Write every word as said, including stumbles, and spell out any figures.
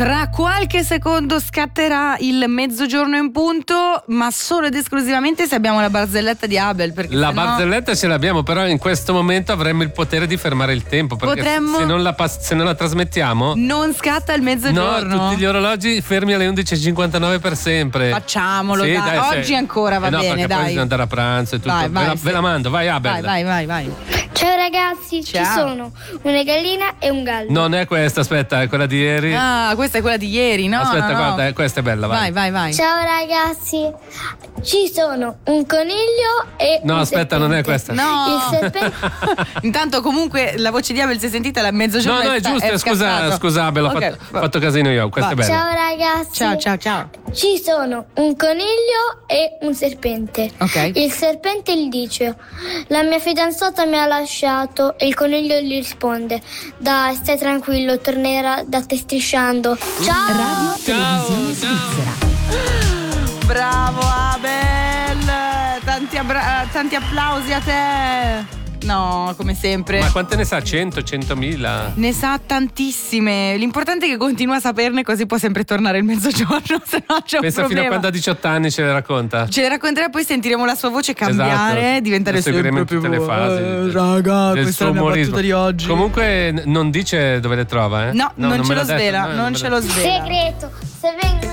Tra qualche secondo scatterà il mezzogiorno in punto, ma solo ed esclusivamente se abbiamo la barzelletta di Abel. Perché La sennò... barzelletta ce l'abbiamo, però in questo momento avremmo il potere di fermare il tempo. Perché Potremmo... se, non la pass- se non la trasmettiamo, non scatta il mezzogiorno. no, tutti gli orologi fermi alle undici e cinquantanove per sempre. Facciamolo, sì, dai. dai. Oggi Se... ancora va eh no, bene, perché dai. poi bisogna andare a pranzo e tutto. Vai, vai, ve, la, sì. ve la mando, vai Abel. Vai, vai, vai, vai. Ciao ragazzi, Ciao. ci sono una gallina e un gallo. Non è questa, aspetta, è quella di ieri. Ah, questa è quella di ieri, no? Aspetta, no, no. guarda, eh, questa è bella, vai. Vai, vai, vai. Ciao ragazzi, ci sono un coniglio e No, un aspetta, serpente. non è questa. No. Il serpente. Intanto comunque la voce di Abel si è sentita la mezzogiorno. No, no, è sta- giusto, scusa, scappato. scusa Abel, ho Ok, fatto, va- fatto casino io, questa Vai. è bella. Ciao ragazzi. Ciao, ciao, ciao. Ci sono un coniglio e un serpente. Ok. Il serpente gli dice: la mia fidanzata mi ha lasciato. E il coniglio gli risponde: dai, stai tranquillo, tornerà da te strisciando. Ciao. Radio Televisione Svizzera. Bravo Abel! Tanti, abbra- tanti applausi a te! No, come sempre. Ma quante ne sa? cento, centomila? Ne sa tantissime. L'importante è che continua a saperne, così può sempre tornare il mezzogiorno, se no c'è un Pensa problema. fino a quando ha diciotto anni ce le racconta. Ce le racconterà, poi sentiremo la sua voce cambiare, Esatto. diventare Lo seguiremo sempre in più tutte le fasi eh, raga, del questa è suo la mia umorismo. battuta di oggi. Comunque n- non dice dove le trova, eh? No, non, ce me lo l'ha detto, svela, no, non me ce l'ha- lo svela. Segreto. Se vengono